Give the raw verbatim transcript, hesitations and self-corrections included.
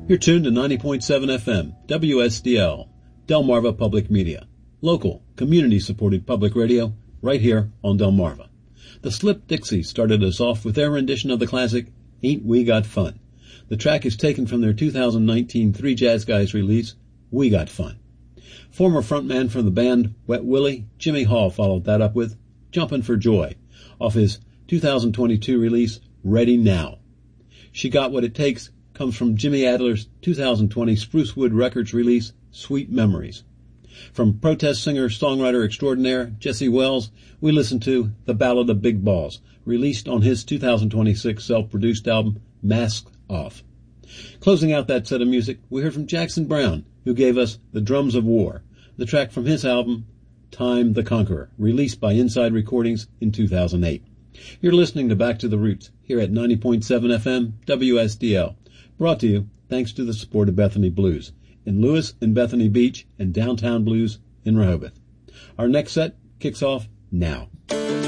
You're tuned to ninety point seven F M, W S D L, Delmarva Public Media. Local, community-supported public radio, right here on Delmarva. The Slip Dixie started us off with their rendition of the classic, Ain't We Got Fun. The track is taken from their two thousand nineteen Three Jazz Guys release, We Got Fun. Former frontman from the band, Wet Willie, Jimmy Hall followed that up with Jumpin' for Joy, off his two thousand twenty-two release, Ready Now. She Got What It Takes comes from Jimmy Adler's two thousand twenty Sprucewood Records release, Sweet Memories. From protest singer-songwriter extraordinaire Jesse Wells, we listen to The Ballad of Big Balls, released on his two thousand twenty-six self-produced album, Masked Off. Closing out that set of music, we heard from Jackson Browne, who gave us The Drums of War, the track from his album, Time the Conqueror, released by Inside Recordings in two thousand eight. You're listening to Back to the Roots, here at ninety point seven F M, W S D L, brought to you thanks to the support of Bethany Blues, in Lewis and Bethany Beach, and Downtown Blues in Rehoboth. Our next set kicks off now.